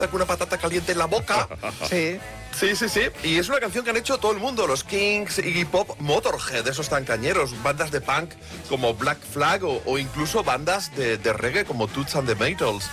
con una patata caliente en la boca. Sí. Sí, sí, sí. Y es una canción que han hecho todo el mundo. Los Kings, Iggy Pop, Motorhead, esos tan cañeros. Bandas de punk como Black Flag o incluso bandas de reggae como Toots and the Maytals.